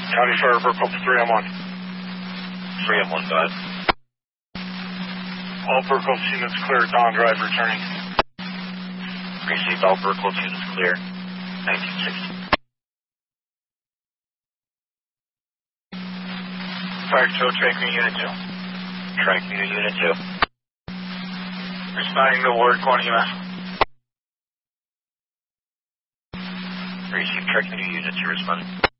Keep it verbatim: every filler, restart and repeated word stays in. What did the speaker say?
County Fire Burkle three M one. three M one, go ahead. All Burkle units clear, Dawn Drive returning. Received, all Burkle units clear. nineteen sixty. Fire Tow, Tracking Unit two. Tracking Unit two. Responding to Ward one E M S. Received, Tracking Unit two responding.